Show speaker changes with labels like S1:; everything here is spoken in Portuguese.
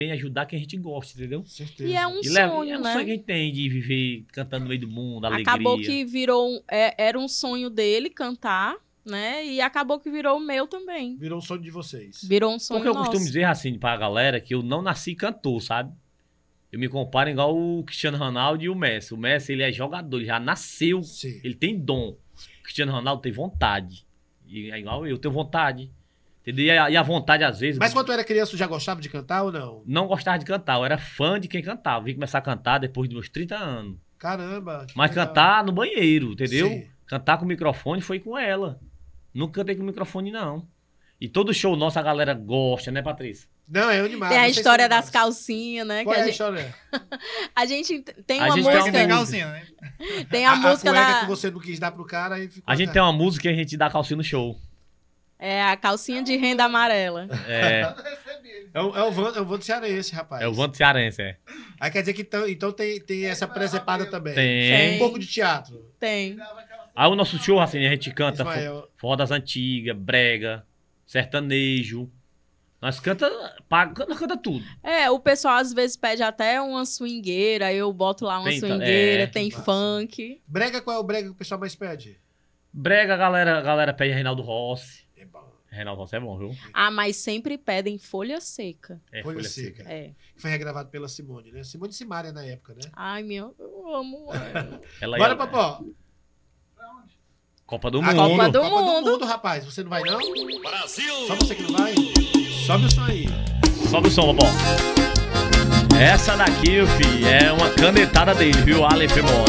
S1: ajudar quem a gente gosta, entendeu?
S2: Certeza.
S3: E é um
S1: É
S3: sonho,
S1: um
S3: né?
S1: sonho que a gente tem de viver cantando no meio do mundo, alegria.
S3: Acabou que virou... era um sonho dele cantar, né? E acabou que virou o meu também.
S2: Virou um sonho de vocês.
S3: Virou um sonho
S1: Porque eu
S3: nosso.
S1: costumo dizer assim pra galera que eu não nasci cantor, sabe? Eu me comparo igual o Cristiano Ronaldo e o Messi. O Messi, ele é jogador, ele já nasceu,
S2: Sim.
S1: ele tem dom. O Cristiano Ronaldo tem vontade. E é igual eu tenho vontade. Entendeu? E a vontade, às vezes...
S2: Mas quando tu era criança, tu já gostava de cantar ou não?
S1: Não gostava de cantar, eu era fã de quem cantava. Vim começar a cantar depois dos meus 30 anos.
S2: Caramba. que
S1: Mas
S2: legal.
S1: cantar no banheiro, entendeu?
S2: Sim.
S1: Cantar com o microfone foi com ela. Nunca cantei com o microfone, não. E todo show nosso a galera gosta, né, Patrícia?
S2: Não, é animado.
S3: Tem a
S2: vocês
S3: história
S2: são
S3: das
S2: animados.
S3: calcinhas, né?
S2: Qual
S3: que
S2: é a história?
S3: a gente tem
S1: A
S3: uma
S1: gente tem uma
S3: música...
S4: Tem
S1: música.
S4: calcinha, né?
S3: Tem a música
S2: cueca
S3: da...
S2: que você não quis dar pro cara e ficou...
S1: A gente tem uma música que a gente dá calcinha no show.
S3: É a calcinha de renda amarela.
S1: É,
S2: É o Vando Cearense, rapaz.
S1: é o Vando Cearense, é.
S2: Aí quer dizer que então tem essa presepada também.
S1: Tem.
S2: Um pouco de teatro.
S3: Tem.
S1: Aí o nosso show, assim, a gente canta
S2: Ismael.
S1: forró das antigas, brega, sertanejo. Nós canta tudo.
S3: O pessoal às vezes pede até uma swingueira, aí eu boto lá uma
S1: Tem,
S3: swingueira,
S1: é,
S3: tem
S2: que massa.
S3: funk.
S2: Brega, qual é o brega que o pessoal mais pede?
S1: Brega, a galera pede Reinaldo Rossi.
S2: É bom.
S1: Reinaldo Rossi é bom, viu?
S3: Ah, mas sempre pedem folha seca.
S1: É,
S2: Folha Seca.
S3: É.
S2: Que foi regravado pela Simone, né? Simone Simaria na época, né?
S3: Ai, eu amo ela.
S1: Ela
S2: Bora,
S1: ia-
S2: Popó.
S1: Copa do
S2: A
S1: Mundo.
S3: Copa do
S2: Copa
S3: Mundo.
S2: Mundo, rapaz. Você não vai, não? Brasil! Só você que não vai? Sobe o som aí.
S1: Sobe o som, Popó. Essa daqui, filho, é uma canetada dele, viu? Aleph Mora.